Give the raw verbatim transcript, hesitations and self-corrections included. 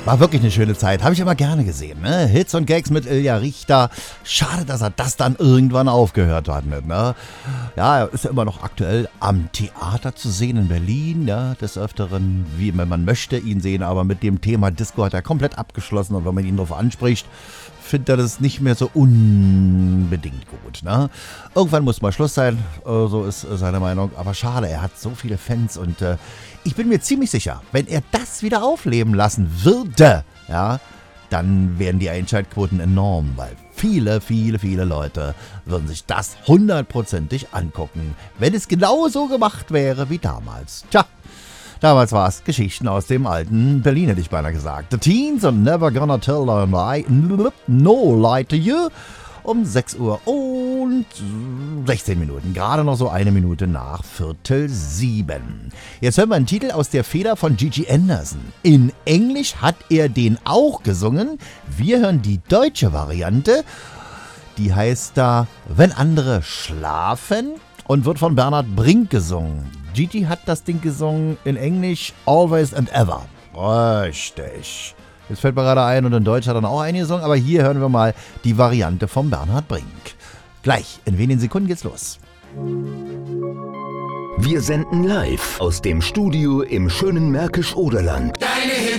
War wirklich eine schöne Zeit. Habe ich immer gerne gesehen. Ne? Hits und Gags mit Ilja Richter. Schade, dass er das dann irgendwann aufgehört hat. Ne? Ja, er ist ja immer noch aktuell am Theater zu sehen in Berlin. Ja, des Öfteren, wie wenn man möchte ihn sehen. Aber mit dem Thema Disco hat er komplett abgeschlossen. Und wenn man ihn darauf anspricht, findet er das nicht mehr so unbedingt gut. Ne? Irgendwann muss mal Schluss sein. So ist seine Meinung. Aber schade, er hat so viele Fans und äh, ich bin mir ziemlich sicher, wenn er das wieder aufleben lassen würde, ja, dann wären die Einschaltquoten enorm, weil viele, viele, viele Leute würden sich das hundertprozentig angucken, wenn es genauso gemacht wäre wie damals. Tja, damals war es Geschichten aus dem alten Berlin, hätte ich beinahe gesagt. The Teens are never gonna tell a lie, no lie to you. Um sechs Uhr und sechzehn Minuten. Gerade noch so eine Minute nach Viertel sieben. Jetzt hören wir einen Titel aus der Feder von Gigi Anderson. In Englisch hat er den auch gesungen. Wir hören die deutsche Variante. Die heißt da Wenn andere schlafen und wird von Bernhard Brink gesungen. Gigi hat das Ding gesungen in Englisch Always and Ever. Richtig. Jetzt fällt mir gerade ein und in Deutsch hat er dann auch eingesungen, aber hier hören wir mal die Variante von Bernhard Brink. Gleich, in wenigen Sekunden geht's los. Wir senden live aus dem Studio im schönen Märkisch-Oderland. Deine Hits